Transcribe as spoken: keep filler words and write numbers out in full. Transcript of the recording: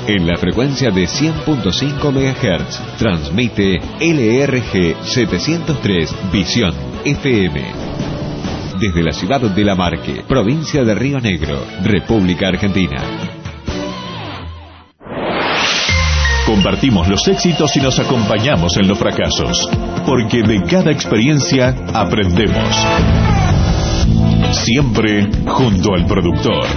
En la frecuencia de cien punto cinco megahertz transmite L R G setecientos tres Visión F M. Desde la ciudad de La Marque, provincia de Río Negro, República Argentina. Compartimos los éxitos y nos acompañamos en los fracasos, porque de cada experiencia aprendemos. Siempre junto al productor.